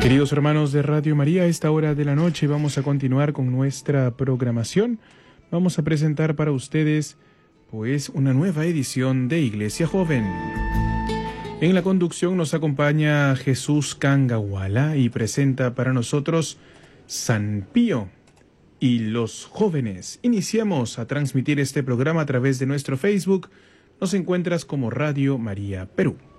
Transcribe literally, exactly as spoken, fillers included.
Queridos hermanos de Radio María, a esta hora de la noche vamos a continuar con nuestra programación. Vamos a presentar para ustedes, pues, una nueva edición de Iglesia Joven. En la conducción nos acompaña Jesús Cangahuala y presenta para nosotros San Pío y los jóvenes. Iniciamos a transmitir este programa a través de nuestro Facebook. Nos encuentras como Radio María Perú.